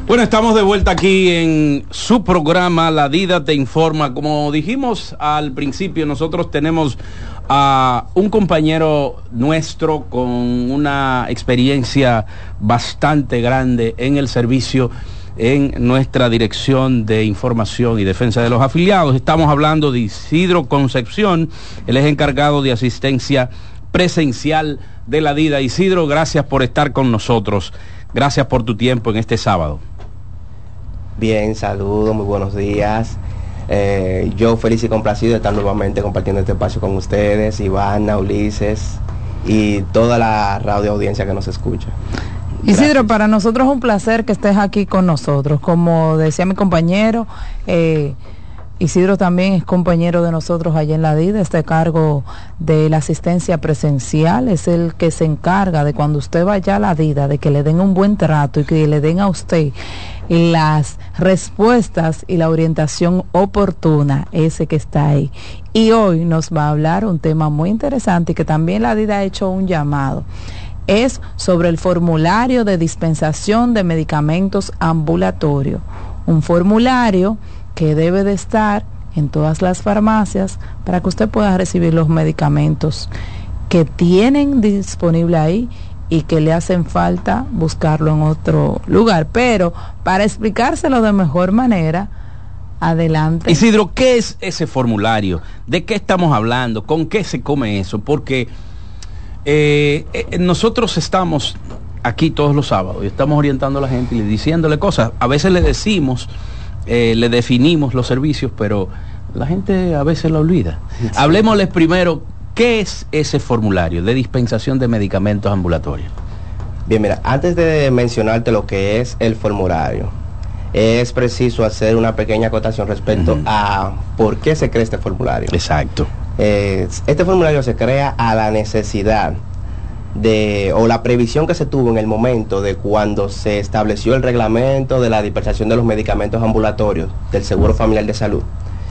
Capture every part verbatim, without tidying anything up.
Bueno, estamos de vuelta aquí en su programa La Dida Te Informa. Como dijimos al principio, nosotros tenemos a un compañero nuestro con una experiencia bastante grande en el servicio en nuestra Dirección de Información y Defensa de los Afiliados. Estamos hablando de Isidro Concepción, él es encargado de asistencia presencial de la Dida. Isidro, gracias por estar con nosotros. Gracias por tu tiempo en este sábado. Bien, saludos, muy buenos días. Eh, yo feliz y complacido de estar nuevamente compartiendo este espacio con ustedes, Ivana, Ulises y toda la radio audiencia que nos escucha. Gracias. Isidro, para nosotros es un placer que estés aquí con nosotros. Como decía mi compañero, eh, Isidro también es compañero de nosotros allá en la Dida, está a cargo de la asistencia presencial, es el que se encarga de cuando usted vaya a la Dida, de que le den un buen trato y que le den a usted las respuestas y la orientación oportuna, ese que está ahí. Y hoy nos va a hablar un tema muy interesante y que también la Dida ha hecho un llamado. Es sobre el formulario de dispensación de medicamentos ambulatorios, un formulario que debe de estar en todas las farmacias para que usted pueda recibir los medicamentos que tienen disponible ahí y que le hacen falta buscarlo en otro lugar. Pero para explicárselo de mejor manera, adelante. Isidro, ¿qué es ese formulario? ¿De qué estamos hablando? ¿Con qué se come eso? Porque eh, eh, nosotros estamos aquí todos los sábados y estamos orientando a la gente y diciéndole cosas. A veces le decimos, eh, le definimos los servicios, pero la gente a veces lo olvida. Sí. Hablemosles primero. ¿Qué es ese formulario de dispensación de medicamentos ambulatorios? Bien, mira, antes de mencionarte lo que es el formulario, es preciso hacer una pequeña acotación respecto uh-huh. a por qué se crea este formulario. Exacto. Eh, este formulario se crea a la necesidad de, o la previsión que se tuvo en el momento de cuando se estableció el reglamento de la dispensación de los medicamentos ambulatorios del Seguro Familiar de Salud.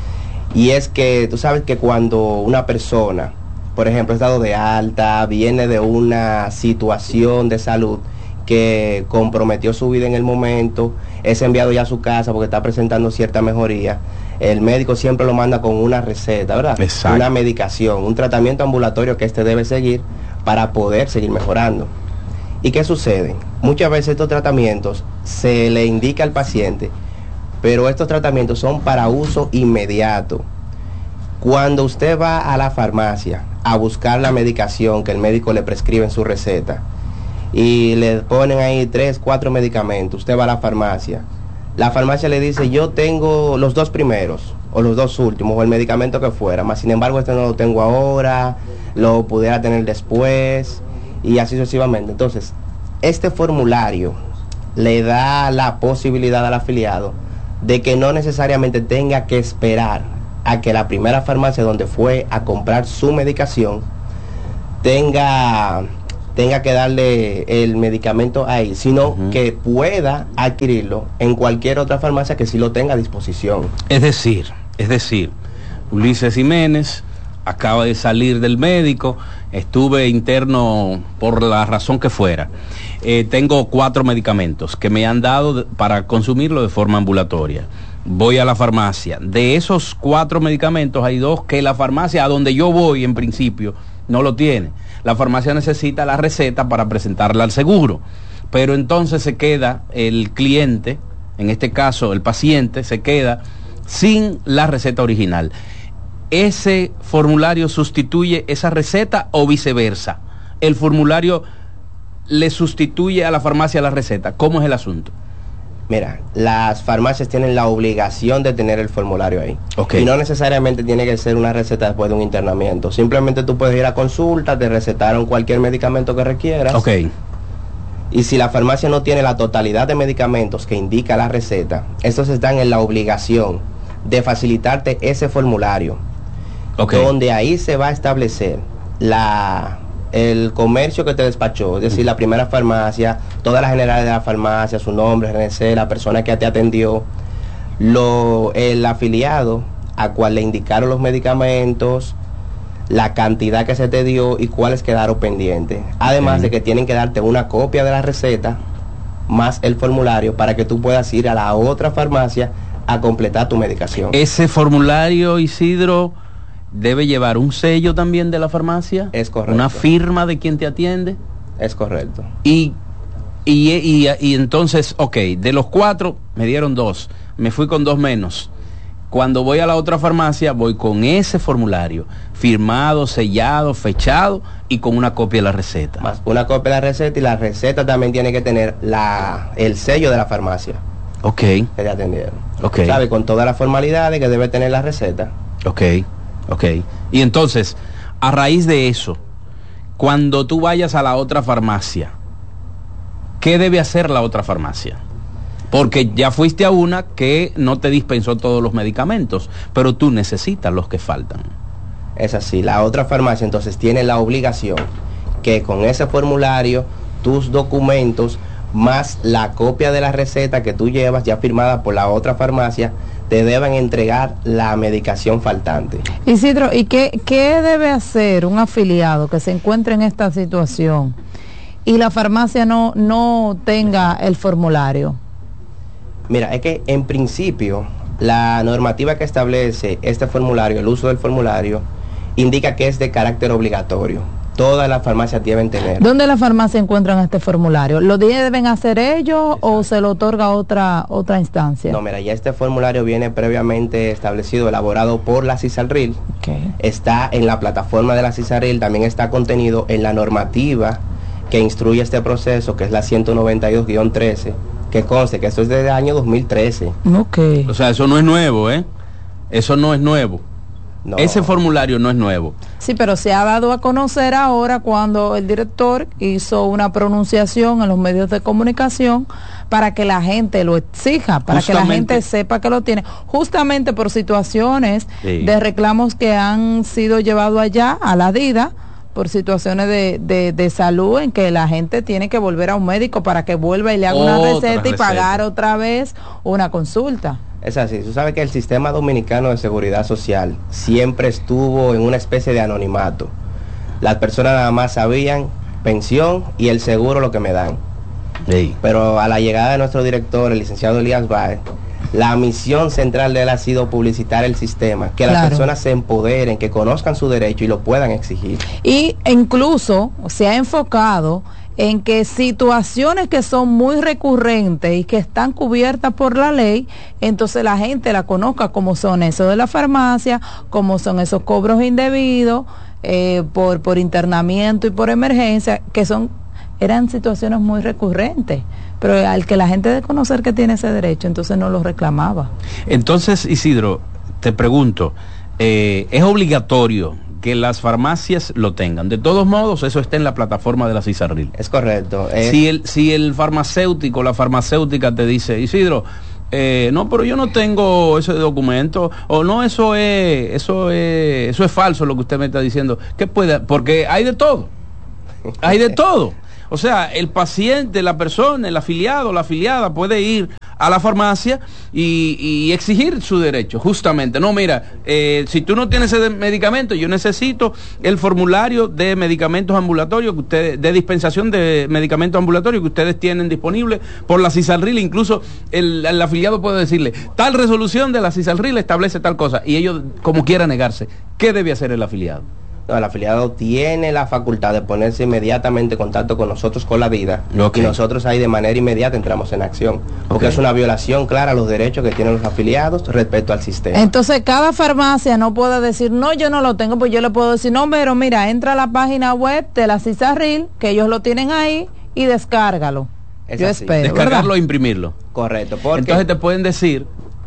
Y es que tú sabes que cuando una persona, por ejemplo, estado de alta, viene de una situación de salud que comprometió su vida en el momento, es enviado ya a su casa porque está presentando cierta mejoría, el médico siempre lo manda con una receta, ¿verdad? Exacto. Una medicación, un tratamiento ambulatorio que éste debe seguir para poder seguir mejorando. ¿Y qué sucede? Muchas veces estos tratamientos se le indica al paciente, pero estos tratamientos son para uso inmediato. Cuando usted va a la farmacia a buscar la medicación que el médico le prescribe en su receta y le ponen ahí tres, cuatro medicamentos, usted va a la farmacia, la farmacia le dice, yo tengo los dos primeros o los dos últimos o el medicamento que fuera, más sin embargo este no lo tengo ahora, lo pudiera tener después y así sucesivamente. Entonces, este formulario le da la posibilidad al afiliado de que no necesariamente tenga que esperar a que la primera farmacia donde fue a comprar su medicación tenga, tenga que darle el medicamento ahí, sino uh-huh. que pueda adquirirlo en cualquier otra farmacia que sí lo tenga a disposición. Es decir, es decir, Ulises Jiménez acaba de salir del médico, estuve interno por la razón que fuera. Eh, tengo cuatro medicamentos que me han dado de, para consumirlo de forma ambulatoria. Voy a la farmacia. De esos cuatro medicamentos hay dos que la farmacia a donde yo voy en principio no lo tiene. La farmacia necesita la receta para presentarla al seguro. Pero entonces se queda el cliente, en este caso el paciente, se queda sin la receta original. ¿Ese formulario sustituye esa receta o viceversa? ¿El formulario le sustituye a la farmacia la receta? ¿Cómo es el asunto? Mira, las farmacias tienen la obligación de tener el formulario ahí. Okay. Y no necesariamente tiene que ser una receta después de un internamiento. Simplemente tú puedes ir a consulta, te recetaron cualquier medicamento que requieras. Okay. Y si la farmacia no tiene la totalidad de medicamentos que indica la receta, estos están en la obligación de facilitarte ese formulario. Okay. Donde ahí se va a establecer la... el comercio que te despachó, es decir, la primera farmacia, todas las generales de la farmacia, su nombre, R N C, la persona que te atendió, lo, el afiliado a cual le indicaron los medicamentos, la cantidad que se te dio y cuáles quedaron pendientes. Además uh-huh. de que tienen que darte una copia de la receta más el formulario para que tú puedas ir a la otra farmacia a completar tu medicación. Ese formulario, Isidro, debe llevar un sello también de la farmacia. Es correcto. Una firma de quien te atiende. Es correcto. Y, y, y, y entonces, ok, de los cuatro me dieron dos, me fui con dos menos. Cuando voy a la otra farmacia, voy con ese formulario, firmado, sellado, fechado y con una copia de la receta. Más una copia de la receta, y la receta también tiene que tener la, el sello de la farmacia. Ok. Que te atendieron. Ok. ¿Sabe? Con todas las formalidades que debe tener la receta. Ok, ok. Y entonces, a raíz de eso, cuando tú vayas a la otra farmacia, ¿qué debe hacer la otra farmacia? Porque ya fuiste a una que no te dispensó todos los medicamentos, pero tú necesitas los que faltan. Es así. La otra farmacia entonces tiene la obligación que con ese formulario, tus documentos, más la copia de la receta que tú llevas ya firmada por la otra farmacia, te deben entregar la medicación faltante. Isidro, ¿y qué, qué debe hacer un afiliado que se encuentre en esta situación y la farmacia no, no tenga el formulario? Mira, es que en principio la normativa que establece este formulario, el uso del formulario, indica que es de carácter obligatorio. Todas las farmacias deben tener. ¿Dónde las farmacias encuentran este formulario? ¿Lo deben hacer ellos Exacto. o se lo otorga otra otra instancia? No, mira, ya este formulario viene previamente establecido, elaborado por la CISALRIL. Okay. Está en la plataforma de la CISALRIL, también está contenido en la normativa que instruye este proceso, que es la ciento noventa y dos guión trece, que conste que esto es desde el año dos mil trece. Okay. O sea, eso no es nuevo, ¿eh? Eso no es nuevo. No. Ese formulario no es nuevo. Sí, pero se ha dado a conocer ahora cuando el director hizo una pronunciación en los medios de comunicación para que la gente lo exija, para justamente, que la gente sepa que lo tiene, justamente por situaciones sí. de reclamos que han sido llevados allá a la DIDA, por situaciones de, de, de salud en que la gente tiene que volver a un médico para que vuelva y le haga otra una receta, receta y pagar otra vez una consulta. Es así, tú sabes que el sistema dominicano de seguridad social siempre estuvo en una especie de anonimato. Las personas nada más sabían pensión y el seguro lo que me dan. Sí. Pero a la llegada de nuestro director, el licenciado Elías Báez, la misión central de él ha sido publicitar el sistema, que claro. las personas se empoderen, que conozcan su derecho y lo puedan exigir. Y incluso se ha enfocado en que situaciones que son muy recurrentes y que están cubiertas por la ley, entonces la gente la conozca, como son eso de la farmacia, como son esos cobros indebidos eh, por, por internamiento y por emergencia, que son eran situaciones muy recurrentes, pero al que la gente de conocer que tiene ese derecho, entonces no lo reclamaba. Entonces, Isidro, te pregunto, eh, ¿es obligatorio que las farmacias lo tengan? De todos modos, eso está en la plataforma de la CISARRIL. Es correcto. Es... Si el si el farmacéutico, la farmacéutica te dice, Isidro, eh, no, pero yo no tengo ese documento, o no, eso es, eso es, eso es falso lo que usted me está diciendo, ¿qué puede? Porque hay de todo, hay de todo. O sea, el paciente, la persona, el afiliado, la afiliada puede ir a la farmacia y, y exigir su derecho, justamente. No, mira, eh, si tú no tienes ese medicamento, yo necesito el formulario de medicamentos ambulatorios, que ustedes, de dispensación de medicamentos ambulatorios que ustedes tienen disponible por la CISALRIL. Incluso el, el afiliado puede decirle, tal resolución de la CISALRIL establece tal cosa, y ellos, como quiera negarse. ¿Qué debe hacer el afiliado? No, el afiliado tiene la facultad de ponerse inmediatamente en contacto con nosotros, con la DIDA, okay. y nosotros ahí de manera inmediata entramos en acción, porque okay. es una violación clara a los derechos que tienen los afiliados respecto al sistema. Entonces, cada farmacia no puede decir, no, yo no lo tengo, pues yo le puedo decir, no, pero mira, entra a la página web de la CISARRIL, que ellos lo tienen ahí, y descárgalo. Es yo así. espero, descargarlo e imprimirlo. Correcto. Porque... Entonces te pueden decir,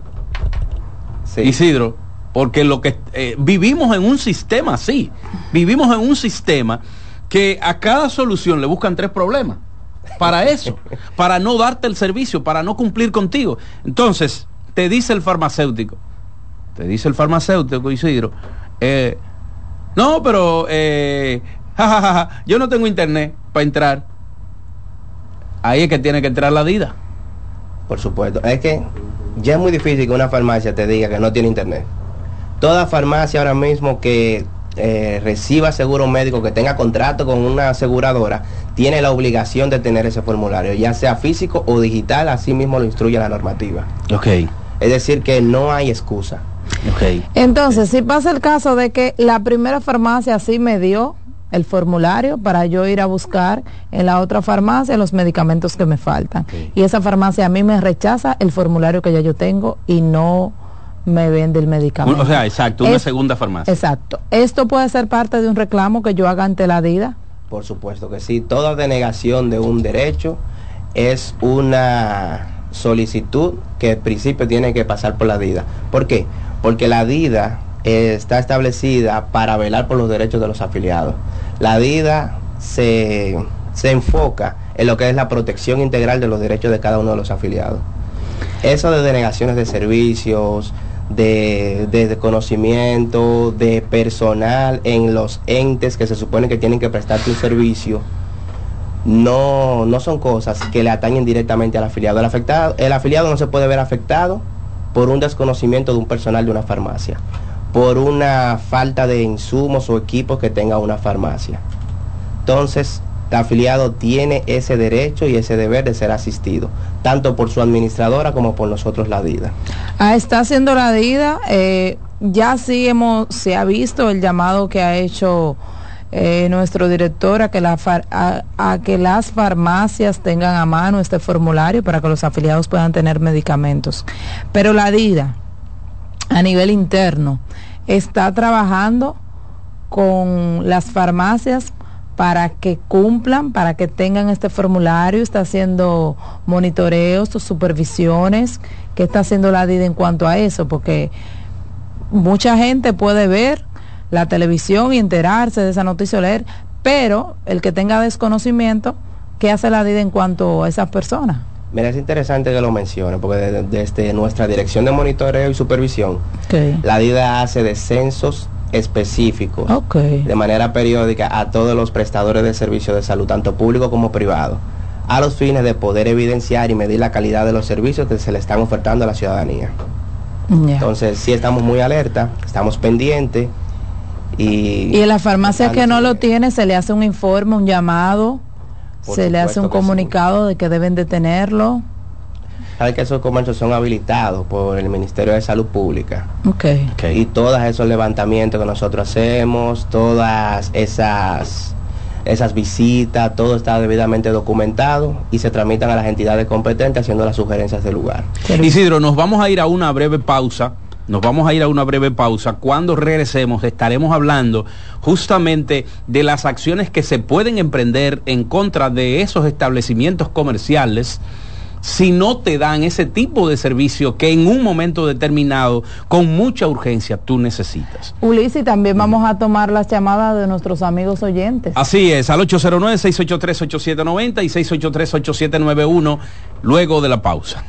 sí. Isidro, porque lo que eh, vivimos en un sistema así, vivimos en un sistema que a cada solución le buscan tres problemas para eso, para no darte el servicio, para no cumplir contigo. Entonces, te dice el farmacéutico, te dice el farmacéutico, Isidro, eh, no, pero eh, ja, ja, ja, ja, yo no tengo internet para entrar. Ahí es que tiene que entrar la DIDA. Por supuesto, es que ya es muy difícil que una farmacia te diga que no tiene internet. Toda farmacia ahora mismo que eh, reciba seguro médico, que tenga contrato con una aseguradora, tiene la obligación de tener ese formulario, ya sea físico o digital, así mismo lo instruye la normativa. Ok. Es decir, que no hay excusa. Ok. Entonces, si pasa el caso de que la primera farmacia sí me dio el formulario para yo ir a buscar en la otra farmacia los medicamentos que me faltan, Okay. y esa farmacia a mí me rechaza el formulario que ya yo tengo y no me vende el medicamento. O sea, exacto, una Es- segunda farmacia. Exacto. ¿Esto puede ser parte de un reclamo que yo haga ante la DIDA? Por supuesto que sí. Toda denegación de un derecho es una solicitud que en principio tiene que pasar por la DIDA. ¿Por qué? Porque la DIDA eh, está establecida para velar por los derechos de los afiliados. La DIDA se, se enfoca en lo que es la protección integral de los derechos de cada uno de los afiliados. Eso de denegaciones de servicios, de, de, de conocimiento, de personal en los entes que se supone que tienen que prestarte un servicio, no, no son cosas que le atañen directamente al afiliado. El afectado, el afiliado no se puede ver afectado por un desconocimiento de un personal de una farmacia, por una falta de insumos o equipos que tenga una farmacia. Entonces, el afiliado tiene ese derecho y ese deber de ser asistido, tanto por su administradora como por nosotros la DIDA. Ah, está haciendo la DIDA, eh, ya sí hemos, se ha visto el llamado que ha hecho eh, nuestro director a que, la far, a, a que las farmacias tengan a mano este formulario para que los afiliados puedan tener medicamentos. Pero la DIDA, a nivel interno, está trabajando con las farmacias para que cumplan, para que tengan este formulario, está haciendo monitoreos, supervisiones. ¿Qué está haciendo la DIDA en cuanto a eso? Porque mucha gente puede ver la televisión y enterarse de esa noticia o leer, pero el que tenga desconocimiento, ¿qué hace la DIDA en cuanto a esas personas? Mira, es interesante que lo mencione, porque desde, desde nuestra dirección de monitoreo y supervisión, Okay. la DIDA hace descensos específicos Okay. de manera periódica a todos los prestadores de servicios de salud, tanto público como privado, a los fines de poder evidenciar y medir la calidad de los servicios que se le están ofertando a la ciudadanía. Yeah. Entonces, sí estamos muy alerta, estamos pendientes y... Y en la farmacia que no lo tiene, se le hace un informe, un llamado, Por se le hace un supuesto que comunicado de que deben de tenerlo. Sabe que esos comercios son habilitados por el Ministerio de Salud Pública. Okay. Okay. Y todos esos levantamientos que nosotros hacemos, todas esas esas visitas, todo está debidamente documentado y se tramitan a las entidades competentes haciendo las sugerencias del lugar. Isidro, nos vamos a ir a una breve pausa. Nos vamos a ir a una breve pausa. Cuando regresemos estaremos hablando justamente de las acciones que se pueden emprender en contra de esos establecimientos comerciales si no te dan ese tipo de servicio que en un momento determinado, con mucha urgencia, tú necesitas. Ulises, también vamos a tomar las llamadas de nuestros amigos oyentes. Así es, al ocho cero nueve, seis ocho tres, ocho siete nueve cero y seis ocho tres, ocho siete nueve uno, luego de la pausa.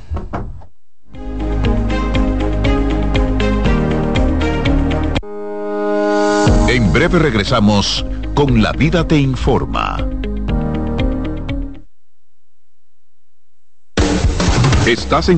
En breve regresamos con La Vida Te Informa. Estás en